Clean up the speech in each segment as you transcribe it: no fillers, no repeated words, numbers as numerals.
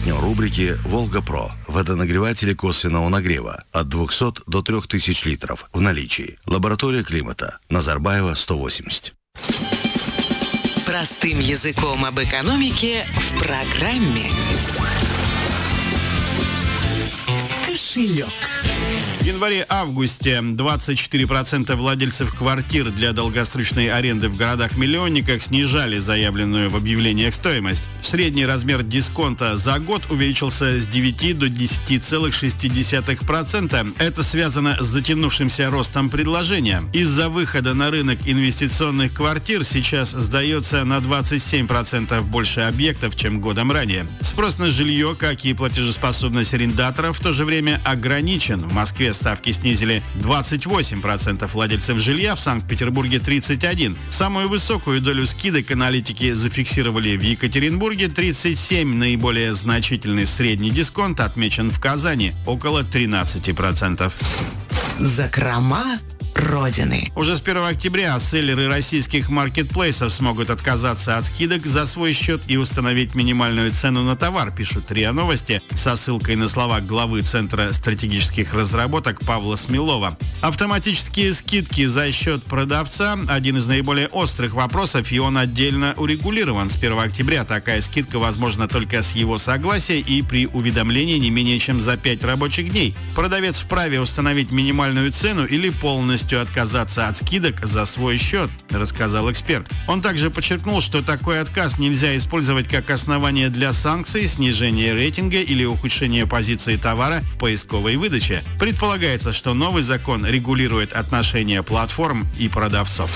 Партнер рубрики «Волга-Про». Водонагреватели косвенного нагрева от 200 до 3000 литров в наличии. Лаборатория климата. Назарбаева, 180. Простым языком об экономике в программе «Кошелек». В январе-августе 24% владельцев квартир для долгосрочной аренды в городах-миллионниках снижали заявленную в объявлениях стоимость. Средний размер дисконта за год увеличился с 9 до 10,6%. Это связано с затянувшимся ростом предложения. Из-за выхода на рынок инвестиционных квартир сейчас сдается на 27% больше объектов, чем годом ранее. Спрос на жилье, как и платежеспособность арендаторов, в то же время ограничен. В Москве ставки снизили 28% владельцев жилья, в Санкт-Петербурге 31%. Самую высокую долю скидок аналитики зафиксировали в Екатеринбурге 37%. Наиболее значительный средний дисконт отмечен в Казани – около 13%. Закрома Родины. Уже с 1 октября селлеры российских маркетплейсов смогут отказаться от скидок за свой счет и установить минимальную цену на товар, пишут РИА Новости со ссылкой на слова главы Центра стратегических разработок Павла Смелова. Автоматические скидки за счет продавца – один из наиболее острых вопросов, и он отдельно урегулирован. С 1 октября такая скидка возможна только с его согласия и при уведомлении не менее чем за 5 рабочих дней. Продавец вправе установить минимальную цену или полностью отказаться от скидок за свой счет, рассказал эксперт. Он также подчеркнул, что такой отказ нельзя использовать как основание для санкций, снижения рейтинга или ухудшения позиции товара в поисковой выдаче. Предполагается, что новый закон регулирует отношения платформ и продавцов.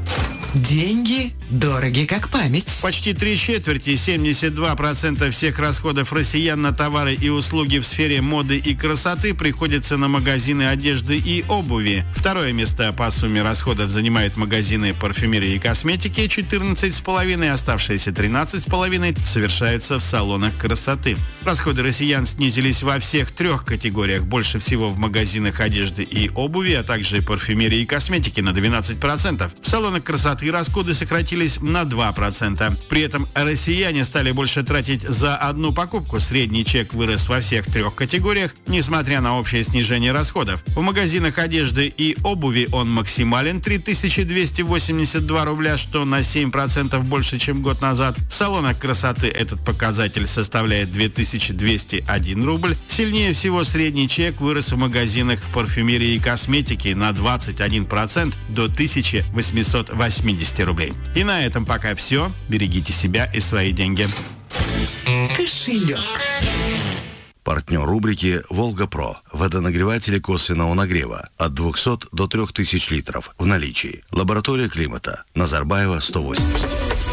Деньги дороги как память. Почти 3/4, 72% всех расходов россиян на товары и услуги в сфере моды и красоты приходится на магазины одежды и обуви. Второе место по сумме расходов занимают магазины парфюмерии и косметики, 14,5%, оставшиеся 13,5% совершаются в салонах красоты. Расходы россиян снизились во всех 3 категориях. Больше всего в магазинах одежды и обуви, а также парфюмерии и косметики на 12%. В салонах красоты расходы сократились на 2%. При этом россияне стали больше тратить за одну покупку. Средний чек вырос во всех 3 категориях, несмотря на общее снижение расходов. В магазинах одежды и обуви он максимален – 3282 рубля, что на 7% больше, чем год назад. В салонах красоты этот показатель составляет 2201 рубль. Сильнее всего средний чек вырос в магазинах парфюмерии и косметики на 21% до 1880 рублей. И на этом пока все. Берегите себя и свои деньги. Кошелек. Партнер рубрики «Волга-Про». Водонагреватели косвенного нагрева от 200 до 3000 литров в наличии. Лаборатория климата. Назарбаева, 180.